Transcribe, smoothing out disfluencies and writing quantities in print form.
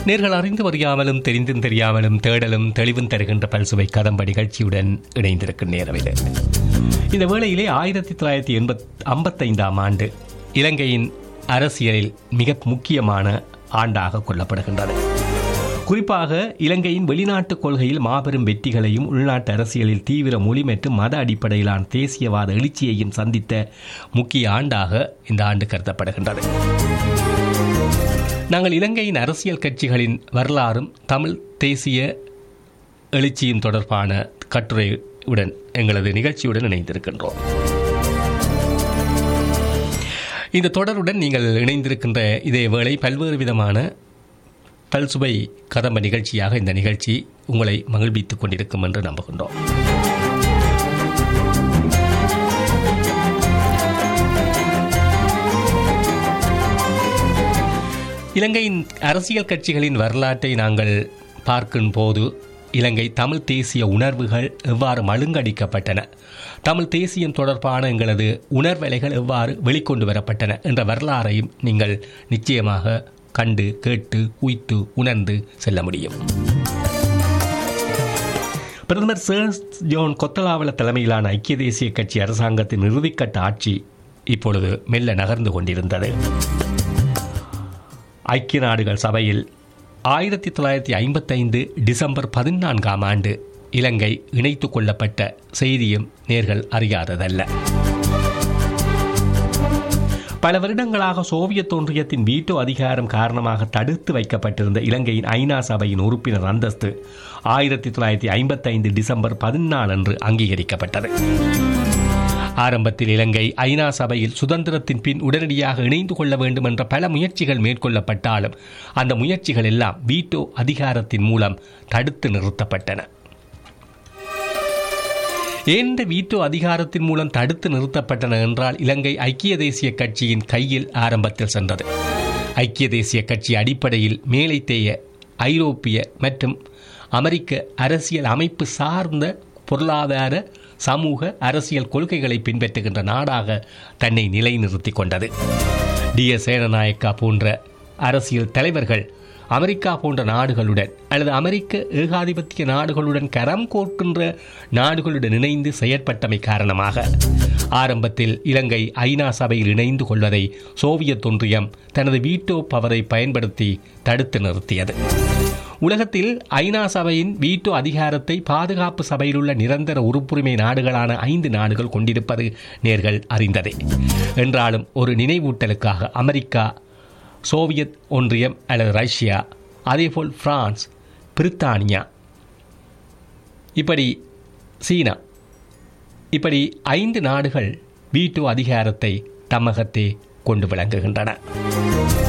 நேர்கள் அறிந்து அறியாமலும் தெரிந்தும் தெரியாமலும் தேடலும் தெளிவும் தருகின்ற பல்சுவை கதம்ப நிகழ்ச்சியுடன் இணைந்திருக்கும் நேரம் இது. இந்த வேளையிலே 1955 ஆண்டு இலங்கையின் அரசியலில் மிக முக்கியமான ஆண்டாக கொள்ளப்படுகின்றது. குறிப்பாக இலங்கையின் வெளிநாட்டு கொள்கையில் மாபெரும் வெற்றிகளையும் உள்நாட்டு அரசியலில் தீவிர மொழி மற்றும் மத அடிப்படையிலான தேசியவாத எழுச்சியையும் சந்தித்த முக்கிய ஆண்டாக இந்த ஆண்டு கருதப்படுகின்றது. நாங்கள் இலங்கையின் அரசியல் கட்சிகளின் வரலாறும் தமிழ் தேசிய எழுச்சியும் தொடர்பான கட்டுரையுடன் எங்களது நிகழ்ச்சியுடன் இணைந்திருக்கின்றோம். இந்த தொடருடன் நீங்கள் இணைந்திருக்கின்ற இதே வேளை பல்வேறு விதமான பல்சுவை கதம்ப நிகழ்ச்சியாக இந்த நிகழ்ச்சி உங்களை மகிழ்வித்துக் கொண்டிருக்கும் என்று நம்புகின்றோம். இலங்கையின் அரசியல் கட்சிகளின் வரலாற்றை நாங்கள் பார்க்கும் போது இலங்கை தமிழ் தேசிய உணர்வுகள் எவ்வாறு மழுங்கடிக்கப்பட்டன, தமிழ் தேசியம் தொடர்பான எங்களது உணர்வலைகள் எவ்வாறு வெளிக்கொண்டு வரப்பட்டன என்ற வரலாறையும் நீங்கள் நிச்சயமாக கண்டு கேட்டு உய்த்து உணர்ந்து செல்ல முடியும். பிரதமர் சர் ஜோன் கொத்தலாவல தலைமையிலான ஐக்கிய தேசிய கட்சி அரசாங்கத்தின் இறுதிக்கட்ட ஆட்சி இப்பொழுது மெல்ல நகர்ந்து கொண்டிருந்தது. ஐக்கிய நாடுகள் சபையில் 1955 டிசம்பர் 14ஆம் ஆண்டு இலங்கை இணைத்துக் கொள்ளப்பட்ட செய்தியும் நேர்கள் அறியாததல்ல. பல வருடங்களாக சோவியத் ஒன்றியத்தின் வீட்டோ அதிகாரம் காரணமாக தடுத்து வைக்கப்பட்டிருந்த இலங்கையின் ஐநா சபையின் உறுப்பினர் அந்தஸ்து 1955 டிசம்பர் 14 அன்று அங்கீகரிக்கப்பட்டது. ஆரம்பத்தில் இலங்கை ஐநா சபையில் சுதந்திரத்தின் பின் உடனடியாக இணைந்து கொள்ள வேண்டும் என்ற பல முயற்சிகள் மேற்கொள்ளப்பட்டாலும் அந்த முயற்சிகள் எல்லாம் வீட்டோ அதிகாரத்தின் மூலம் தடுத்து நிறுத்தப்பட்டன. எந்த வீட்டோ அதிகாரத்தின் மூலம் தடுத்து நிறுத்தப்பட்டன என்றால் இலங்கை ஐக்கிய தேசிய கட்சியின் கையில் ஆரம்பத்தில் சென்றது. ஐக்கிய தேசிய கட்சி அடிப்படையில் மேலைத்தேய ஐரோப்பிய மற்றும் அமெரிக்க அரசியல் அமைப்பு சார்ந்த பொருளாதார சமூக அரசியல் கொள்கைகளை பின்பற்றுகின்ற நாடாக தன்னை நிலைநிறுத்திக் கொண்டது. டி.எஸ். சேனநாயக்கா போன்ற அரசியல் தலைவர்கள் அமெரிக்கா போன்ற நாடுகளுடன் அல்லது அமெரிக்க ஏகாதிபத்திய நாடுகளுடன் கரம் கோர்க்கின்ற நாடுகளுடன் இணைந்து செயற்பட்டமை காரணமாக ஆரம்பத்தில் இலங்கை ஐநா சபையில் இணைந்து கொள்வதை சோவியத் ஒன்றியம் தனது வீட்டோ பவரை பயன்படுத்தி தடுத்து நிறுத்தியது. உலகத்தில் ஐநா சபையின் வீட்டோ அதிகாரத்தை பாதுகாப்பு சபையில் உள்ள நிரந்தர உறுப்புரிமை நாடுகளான 5 நாடுகள் கொண்டிருப்பது நேர்கள் அறிந்ததே. என்றாலும் ஒரு நினைவூட்டலுக்காக அமெரிக்கா, சோவியத் ஒன்றியம் அல்லது ரஷ்யா, அதேபோல் பிரான்ஸ், பிரித்தானியா, இப்படி சீனா, இப்படி 5 நாடுகள் வீட்டோ அதிகாரத்தை தம்மகத்தே கொண்டு விளங்குகின்றன.